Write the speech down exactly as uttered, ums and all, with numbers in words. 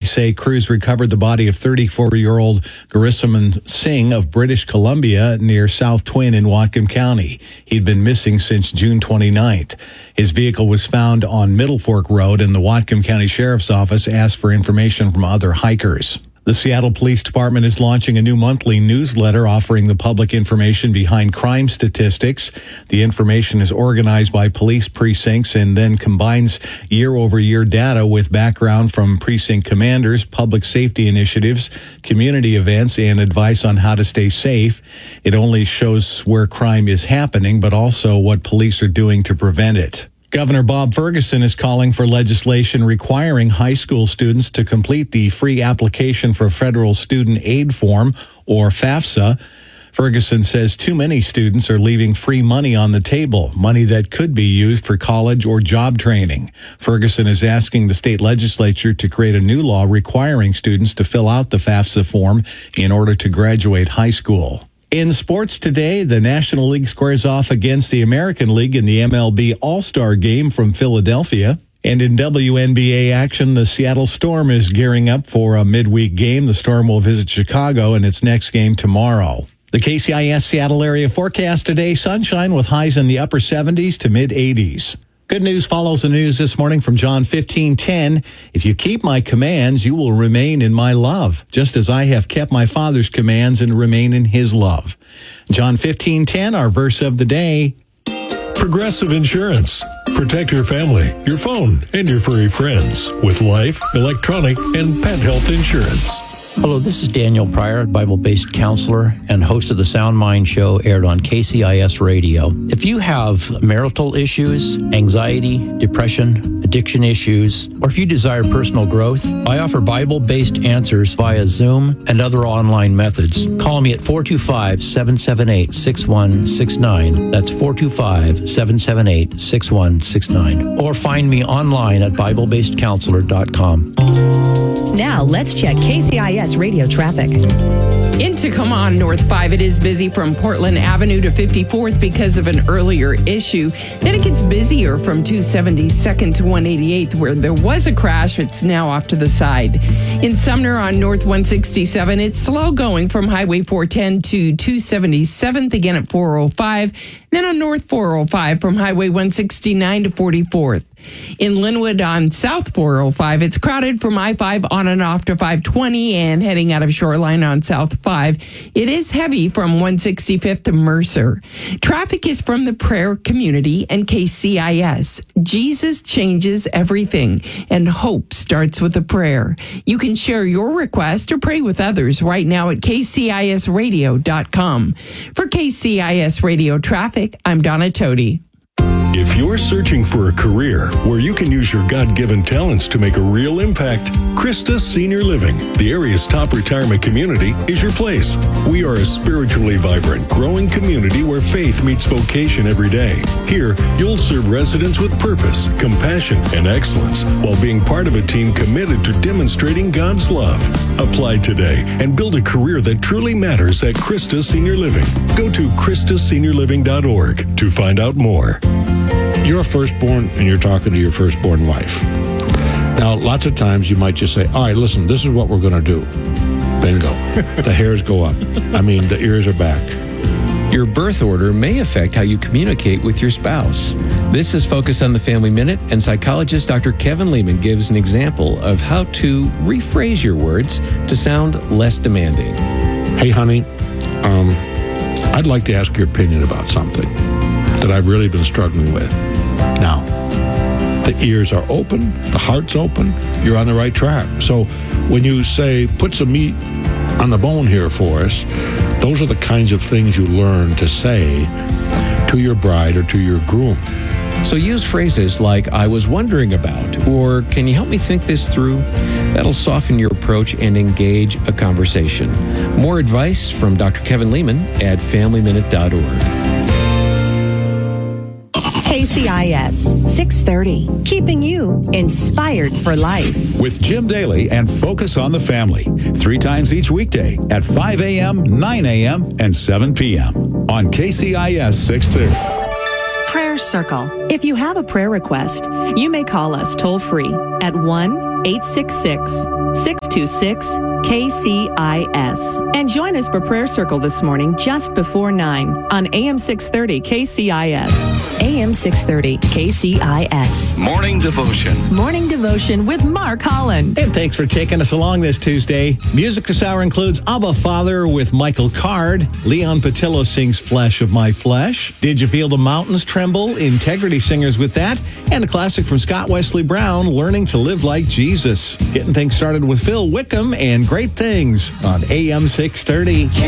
say crews recovered the body of thirty-four-year-old Garisaman Singh of British Columbia near South Twin in Whatcom County. He'd been missing since June twenty-ninth. His vehicle was found on Middle Fork Road, and the Whatcom County Sheriff's Office asked for information from other hikers. The Seattle Police Department is launching a new monthly newsletter offering the public information behind crime statistics. The information is organized by police precincts and then combines year-over-year data with background from precinct commanders, public safety initiatives, community events, and advice on how to stay safe. It only shows where crime is happening, but also what police are doing to prevent it. Governor Bob Ferguson is calling for legislation requiring high school students to complete the free application for federal student aid form, or FAFSA. Ferguson says too many students are leaving free money on the table, money that could be used for college or job training. Ferguson is asking the state legislature to create a new law requiring students to fill out the FAFSA form in order to graduate high school. In sports today, the National League squares off against the American League in the M L B All-Star Game from Philadelphia. And in W N B A action, the Seattle Storm is gearing up for a midweek game. The Storm will visit Chicago in its next game tomorrow. The K C I S Seattle area forecast today, sunshine with highs in the upper seventies to mid-eighties. Good news follows the news this morning from John fifteen ten. If you keep my commands, you will remain in my love, just as I have kept my Father's commands and remain in his love. John fifteen ten, our verse of the day. Progressive Insurance. Protect your family, your phone, and your furry friends with life, electronic, and pet health insurance. Hello, this is Daniel Pryor, Bible-based counselor and host of the Sound Mind Show, aired on K C I S Radio. If you have marital issues, anxiety, depression, addiction issues, or if you desire personal growth, I offer Bible-based answers via Zoom and other online methods. Call me at four two five, seven seven eight, six one six nine. That's four two five, seven seven eight, six one six nine. Or find me online at bible based counselor dot com. Now, let's check K C I S radio traffic. In Tacoma on North five, it is busy from Portland Avenue to fifty-fourth because of an earlier issue. Then it gets busier from two seventy-second to one eighty-eighth, where there was a crash. It's now off to the side. In Sumner on North one sixty-seven, it's slow going from Highway four ten to two seventy-seventh, again at four oh five. Then on North four oh five from Highway one sixty-nine to forty-fourth. In Linwood on South four oh five, it's crowded from I five on and off to five twenty and heading out of Shoreline on South five. It is heavy from one sixty-fifth to Mercer. Traffic is from the prayer community and K C I S. Jesus changes everything, and hope starts with a prayer. You can share your request or pray with others right now at k c i s radio dot com. For K C I S Radio Traffic, I'm Donna Toti. If you're searching for a career where you can use your God-given talents to make a real impact, Christus Senior Living, the area's top retirement community, is your place. We are a spiritually vibrant, growing community where faith meets vocation every day. Here, you'll serve residents with purpose, compassion, and excellence while being part of a team committed to demonstrating God's love. Apply today and build a career that truly matters at Christus Senior Living. Go to christus senior living dot org to find out more. You're a firstborn and you're talking to your firstborn wife. Now, lots of times you might just say, all right, listen, this is what we're going to do. Bingo. The hairs go up. I mean, the ears are back. Your birth order may affect how you communicate with your spouse. This is Focus on the Family Minute, and psychologist Doctor Kevin Lehman gives an example of how to rephrase your words to sound less demanding. Hey, honey, um, I'd like to ask your opinion about something that I've really been struggling with. Now, the ears are open, the heart's open, you're on the right track. So when you say, put some meat on the bone here for us, those are the kinds of things you learn to say to your bride or to your groom. So use phrases like, I was wondering about, or can you help me think this through? That'll soften your approach and engage a conversation. More advice from Doctor Kevin Lehman at family minute dot org. K C I S six thirty, keeping you inspired for life. With Jim Daly and Focus on the Family, three times each weekday at five a.m., nine a.m., and seven p.m. on K C I S six thirty. Prayer Circle. If you have a prayer request, you may call us toll free at one eight six six, six two six K C I S. And join us for Prayer Circle this morning just before nine on A M six thirty K C I S. A M six thirty K C I S. Morning Devotion. Morning Devotion with Mark Holland. And thanks for taking us along this Tuesday. Music this hour includes Abba Father with Michael Card. Leon Patillo sings Flesh of My Flesh. Did You Feel the Mountains Tremble? Integrity Singers with that. And a classic from Scott Wesley Brown, Learning to Live Like Jesus. Getting things started with Phil Wickham and Great Things on A M six thirty.